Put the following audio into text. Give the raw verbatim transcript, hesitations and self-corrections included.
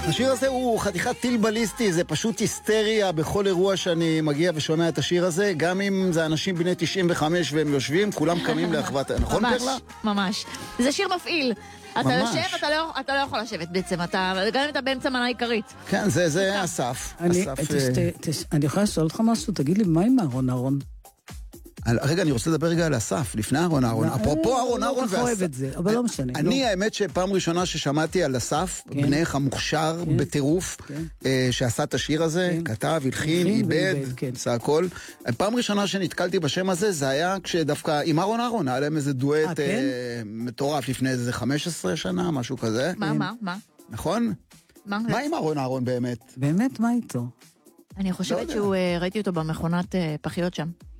השיר הזה הוא חתיכת טיל בליסטי, זה פשוט היסטריה בכל אירוע שאני מגיע ושומע את השיר הזה, גם אם זה אנשים בני תשעים וחמש והם יושבים, כולם קמים לאחוות, נכון ממש, פרלה? ממש. זה שיר מפעיל. אתה יושב, אתה לא, אתה לא יכול לשבת בעצם, אתה, גם אם אתה באמצע מנה עיקרית. כן, זה, זה אסף. אני, אסף, תש, תש, אני יכולה לשאול אותך משהו? תגיד לי, מה עם אהרון אהרון? רגע, אני רוצה לדבר רגע על אסף, לפני אהרון אהרון. אפרופו אהרון אהרון ואסף. לא כך אוהב את זה, אבל לא משנה. אני, האמת שפעם ראשונה ששמעתי על אסף, בנך המוכשר בטירוף, שעשה את השיר הזה, כתב, הלחין, איבד, עשה הכל. פעם ראשונה שנתקלתי בשם הזה, זה היה כשדווקא עם אהרון אהרון, היה להם איזה דואט מטורף לפני איזה חמש עשרה שנה, משהו כזה. מה, מה, מה? נכון? מה? מה עם אהרון אהרון באמת? באמת, מה איתו? אני חושבת שהוא, ראיתי אותו במכונת פחיות שם.